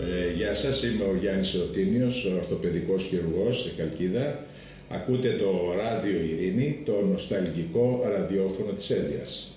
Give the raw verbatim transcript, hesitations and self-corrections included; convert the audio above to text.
Ε, γεια σας, είμαι ο Γιάννης Εωτίνιος, ορθοπαιδικός χειρουργός στη Χαλκίδα. Ακούτε το Ράδιο Ειρήνη, το νοσταλγικό ραδιόφωνο της Έλιας.